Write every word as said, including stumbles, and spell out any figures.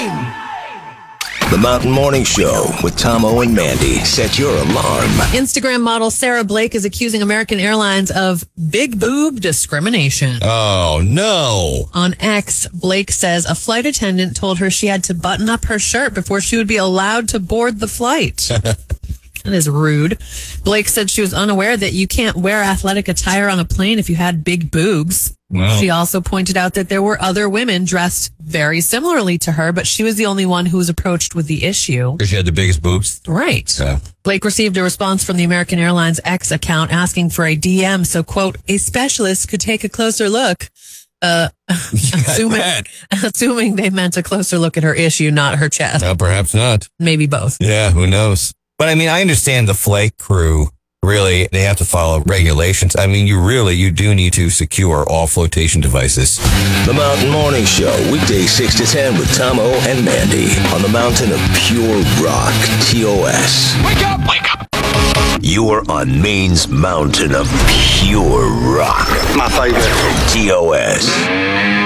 The Mountain Morning Show with Tomo and Mandy. Set your alarm. Instagram model Sarah Blake is accusing American Airlines of big boob discrimination. Oh, no. On X, Blake says a flight attendant told her she had to button up her shirt before she would be allowed to board the flight. That is rude. Blake said she was unaware that you can't wear athletic attire on a plane if you had big boobs. Wow. She also pointed out that there were other women dressed very similarly to her, but she was the only one who was approached with the issue. Because she had the biggest boobs. Right. Yeah. Blake received a response from the American Airlines X account asking for a D M so, quote, a specialist could take a closer look. Uh, assuming, assuming they meant a closer look at her issue, not her chest. No, perhaps not. Maybe both. Yeah, who knows? But I mean, I understand the flight crew. Really, they have to follow regulations. I mean, you really, you do need to secure all flotation devices. The Mountain Morning Show, weekdays six to ten with Tomo and Mandy on the mountain of pure rock, T O S. Wake up! Wake up! You are on Maine's mountain of pure rock. My favorite. T O S.